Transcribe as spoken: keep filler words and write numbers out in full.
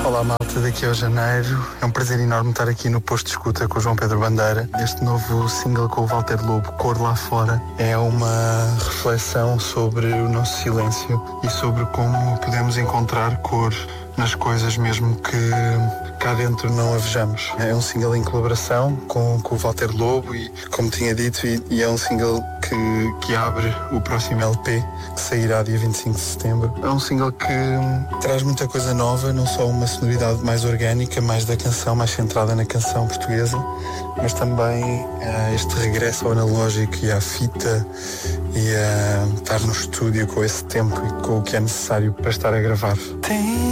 Olá malta, daqui ao Janeiro. É um prazer enorme estar aqui no Posto de Escuta com o João Pedro Bandeira. Este novo single com o Walter Lobo, Cor Lá Fora, é uma reflexão sobre o nosso silêncio e sobre como podemos encontrar cor nas coisas mesmo que cá dentro não a vejamos. É um single em colaboração com, com o Walter Lobo e, como tinha dito, e, e é um single que, que abre o próximo L P, que sairá dia vinte e cinco de setembro. É um single que hum, traz muita coisa nova, não só uma sonoridade mais orgânica, mais da canção, mais centrada na canção portuguesa, mas também uh, este regresso ao analógico e à fita e a uh, estar no estúdio com esse tempo e com o que é necessário para estar a gravar. Tem